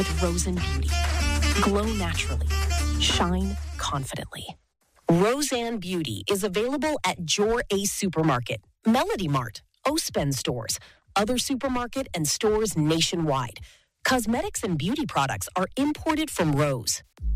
with Roseanne Beauty. Glow naturally. Shine confidently. Roseanne Beauty is available at Jor Ace Supermarket, Melody Mart, Ospen stores, other supermarket and stores nationwide. Cosmetics and beauty products are imported from Rose.